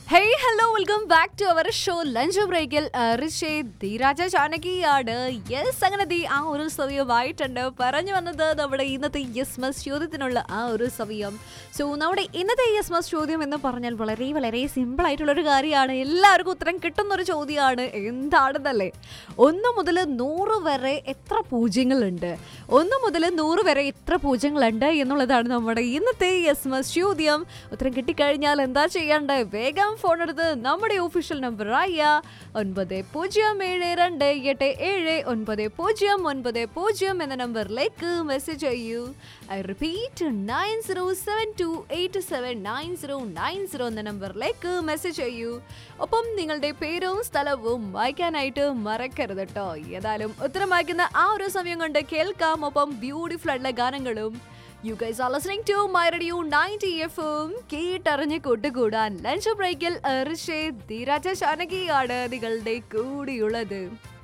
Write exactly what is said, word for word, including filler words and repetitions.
Hey, hello, welcome back to our show lunch ബ്രേക്കിൽ ഋഷേ ധീരാജ ചാനകിയാണ്. Yes, അങ്ങനെ ദീ ആ ഒരു സമയമായിട്ടുണ്ട്. പറഞ്ഞു വന്നത് നമ്മുടെ ഇന്നത്തെ യെസ് മസ് ചോദ്യത്തിനുള്ള ആ ഒരു സമയം. സോ നമ്മുടെ ഇന്നത്തെ യെസ് മസ് ചോദ്യം എന്ന് പറഞ്ഞാൽ വളരെ വളരെ സിമ്പിൾ ആയിട്ടുള്ളൊരു കാര്യമാണ്. എല്ലാവർക്കും ഉത്തരം കിട്ടുന്നൊരു ചോദ്യമാണ്. എന്താണെന്നല്ലേ, ഒന്ന് മുതൽ നൂറ് വരെ എത്ര പൂജ്യങ്ങളുണ്ട്? ഒന്ന് മുതൽ നൂറ് വരെ എത്ര പൂജ്യങ്ങളുണ്ട് എന്നുള്ളതാണ് നമ്മുടെ ഇന്നത്തെ യെസ് മസ് ചോദ്യം. ഉത്തരം കിട്ടിക്കഴിഞ്ഞാൽ എന്താ ചെയ്യേണ്ടത്? വേഗം ഫോൺ എടുത്ത് നമ്മുടെ ഒഫീഷ്യൽ നമ്പർ ആയ ഒൻപത് പൂജ്യം ഏഴ് രണ്ട് എട്ട് ഏഴ് ഒൻപത് പൂജ്യം ഒൻപത് പൂജ്യം എന്ന നമ്പറിലേക്ക് മെസ്സേജ് ചെയ്യൂ. I repeat nine zero seven to eight seven nine zero nine zero എന്ന നമ്പറിലേക്ക് മെസ്സേജ് ചെയ്യൂ. ഒപ്പം നിങ്ങളുടെ പേരും സ്ഥലവും വായിക്കാനായിട്ട് മറക്കരുത് കേട്ടോ. ഏതായാലും ഉത്തരം വായിക്കുന്ന ആ ഒരു സമയം കൊണ്ട് കേൾക്കാം. ഒപ്പം ബ്യൂട്ടിഫുൾ ആയിട്ടുള്ള ഗാനങ്ങളും. You guys are listening to My Radio ninety F M. കേട്ടറിഞ്ഞ് കൂട്ടുകൂടാൻ ലഞ്ച് ബ്രേക്കിൽ ഋഷേ ധീരാജ ചാനകിയാണ് നിങ്ങളുടെ കൂടിയുള്ളത്.